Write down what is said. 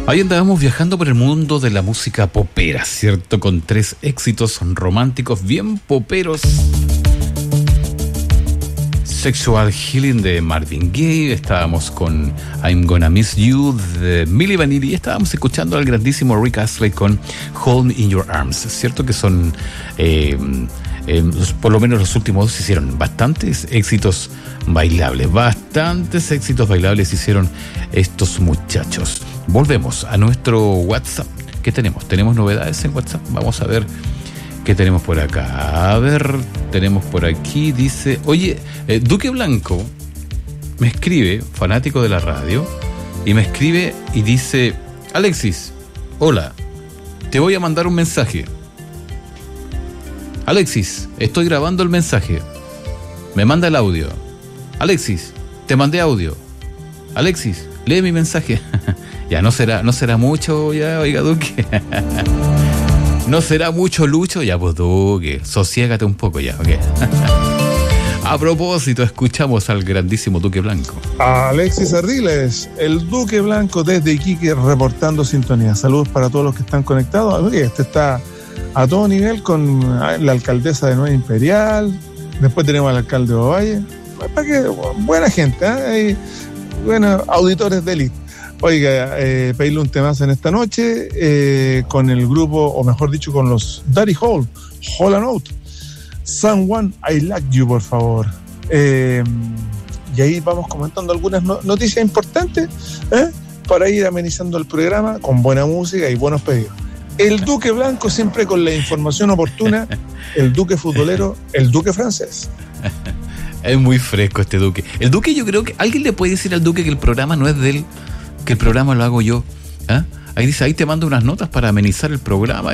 Ahí andábamos viajando por el mundo de la música popera, ¿cierto? Con 3 éxitos románticos bien poperos. Sexual Healing de Marvin Gaye, estábamos con I'm Gonna Miss You de Milli Vanilli y estábamos escuchando al grandísimo Rick Astley con Hold Me In Your Arms, ¿cierto? Que son, por lo menos los últimos dos hicieron bastantes éxitos bailables hicieron estos muchachos. Volvemos a nuestro WhatsApp. ¿Qué tenemos? ¿Tenemos novedades en WhatsApp? Vamos a ver qué tenemos por acá. A ver, tenemos por aquí, dice... Oye, Duque Blanco me escribe, fanático de la radio, y me escribe y dice: Alexis, hola, te voy a mandar un mensaje. Alexis, estoy grabando el mensaje. Me manda el audio. Alexis, te mandé audio. Alexis, lee mi mensaje. Ya no será mucho, ya, oiga, Duque. No será mucho, Lucho. Ya, pues, Duque, sosiégate un poco ya, ok. A propósito, escuchamos al grandísimo Duque Blanco. Alexis Ardiles, el Duque Blanco desde Iquique, reportando sintonía. Saludos para todos los que están conectados. Oye, este está a todo nivel con la alcaldesa de Nueva Imperial. Después tenemos al alcalde de Ovalle. Para que, buena gente, ¿eh? Buenos auditores de élite. Oiga, pedirle un temazo en esta noche con el grupo, o mejor dicho, con los Daddy Hall and Out. Someone I Like You, por favor. Y ahí vamos comentando algunas noticias importantes para ir amenizando el programa con buena música y buenos pedidos. El Duque Blanco siempre con la información oportuna, el Duque futbolero, el Duque francés. Es muy fresco este Duque. El Duque, yo creo que alguien le puede decir al Duque que el programa no es de él, que el programa lo hago yo. Ahí dice, ahí te mando unas notas para amenizar el programa.